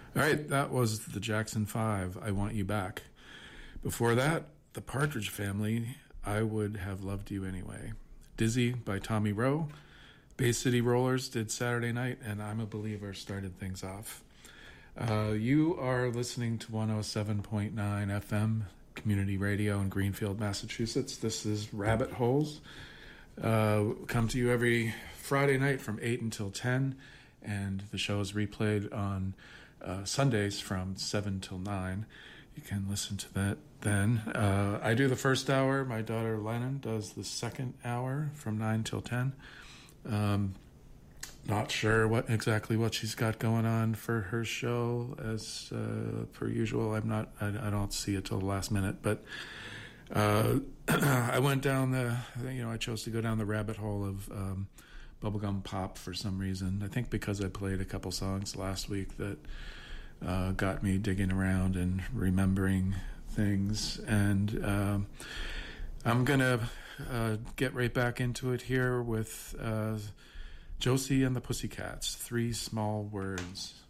All right, that was the Jackson 5, I Want You Back. Before that, the Partridge Family, I Would Have Loved You Anyway. Dizzy by Tommy Rowe. Bay City Rollers did Saturday Night, and I'm a Believer started things off. You are listening to 107.9 FM Community Radio in Greenfield, Massachusetts. This is Rabbit Holes. Come to you every Friday night from 8 until 10, and the show is replayed on Sundays from 7 till 9. You can listen to that then. I do the first hour. My daughter Lennon does the second hour from 9 till 10. Not sure exactly what she's got going on for her show, as per usual. I don't see it till the last minute, but I went down I chose to go down the rabbit hole of bubblegum pop for some reason. I think because I played a couple songs last week that got me digging around and remembering things, and I'm gonna get right back into it here with Josie and the Pussycats, 3 Small Words.